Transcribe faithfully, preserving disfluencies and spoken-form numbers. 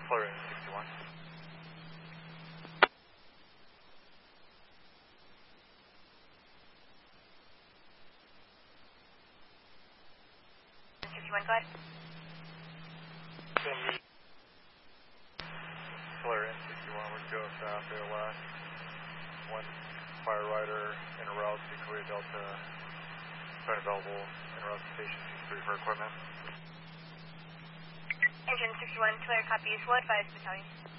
Florida sixty-one. sixty-one, go ahead. Florida sixty-one, we're go south there last. One fire rider in a route to Korea Delta. Current available in route to station three for equipment. Engine sixty-one, clear, copy. What advice, battalion?